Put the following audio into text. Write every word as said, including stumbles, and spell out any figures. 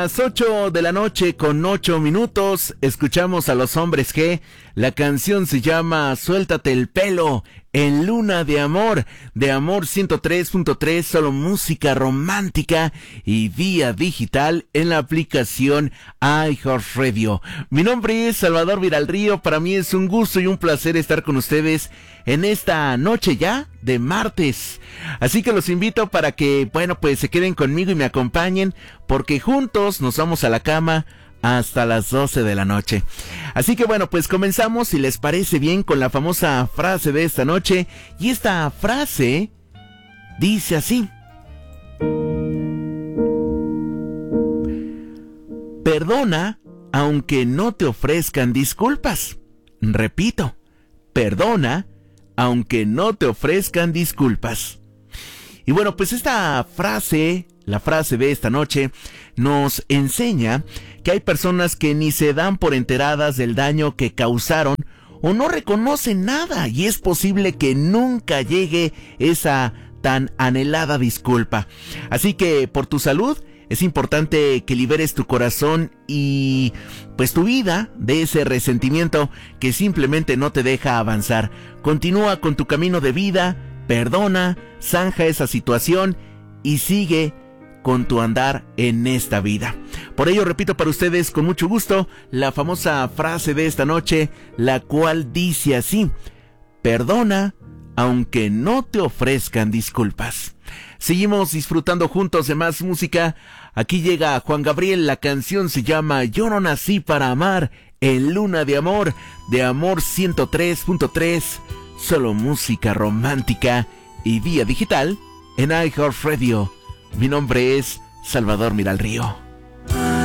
Las ocho de la noche con ocho minutos, escuchamos a Los Hombres G. La canción se llama Suéltate el pelo, en Luna de Amor, de Amor ciento tres punto tres, solo música romántica y vía digital en la aplicación iHeartRadio. Mi nombre es Salvador Viralrío, para mí es un gusto y un placer estar con ustedes en esta noche ya de martes. Así que los invito para que, bueno, pues se queden conmigo y me acompañen, porque juntos nos vamos a la cama hasta las doce de la noche. Así que bueno, pues comenzamos, si les parece bien, con la famosa frase de esta noche. Y esta frase dice así: perdona aunque no te ofrezcan disculpas. Repito, perdona aunque no te ofrezcan disculpas. Y bueno, pues esta frase, la frase de esta noche, nos enseña que hay personas que ni se dan por enteradas del daño que causaron o no reconocen nada, y es posible que nunca llegue esa tan anhelada disculpa. Así que por tu salud es importante que liberes tu corazón y pues tu vida de ese resentimiento que simplemente no te deja avanzar. Continúa con tu camino de vida, perdona, zanja esa situación y sigue con tu andar en esta vida. Por ello repito para ustedes con mucho gusto la famosa frase de esta noche, la cual dice así: perdona aunque no te ofrezcan disculpas. Seguimos disfrutando juntos de más música. Aquí llega Juan Gabriel, la canción se llama Yo no nací para amar, en Luna de Amor, de Amor ciento tres punto tres, solo música romántica y vía digital en iHeartRadio. Mi nombre es Salvador Viralrío.